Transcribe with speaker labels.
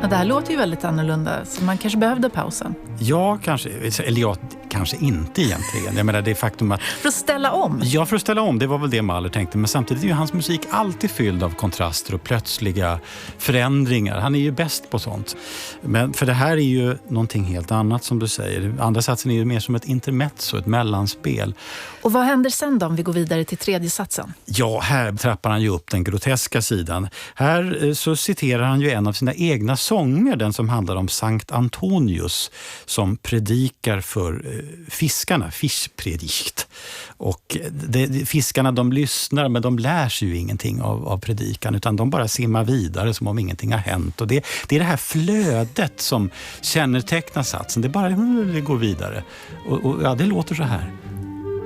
Speaker 1: det här låter ju väldigt annorlunda, så man kanske behövde pausen.
Speaker 2: Ja, kanske. Eller ja, kanske inte egentligen. Jag menar, det är faktum att...
Speaker 1: För att ställa om?
Speaker 2: Ja, för att ställa om. Det var väl det Mahler tänkte. Men samtidigt är ju hans musik alltid fylld av kontraster och plötsliga förändringar. Han är ju bäst på sånt. Men för det här är ju någonting helt annat som du säger. Andra satsen är ju mer som ett intermezzo, ett mellanspel.
Speaker 1: Och vad händer sen då om vi går vidare till tredje satsen?
Speaker 2: Ja, här trappar han ju upp den groteska sidan. Här så citerar han ju en av sina egna sånger, den som handlar om Sankt Antonius som predikar för fiskarna, Fischpredigt. Och fiskarna, de lyssnar, men de lär sig ju ingenting av predikan, utan de bara simmar vidare som om ingenting har hänt. Och det är det här flödet som kännetecknar satsen. Det bara det går vidare. Och ja, det låter så här.